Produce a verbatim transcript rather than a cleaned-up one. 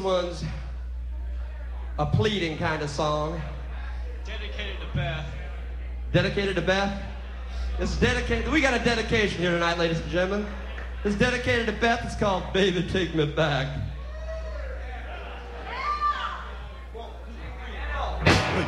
one's a pleading kind of song. Dedicated to Beth. Dedicated to Beth? This is dedicated. We got a dedication here tonight, ladies and gentlemen. This is dedicated to Beth. It's called Baby Take Me Back.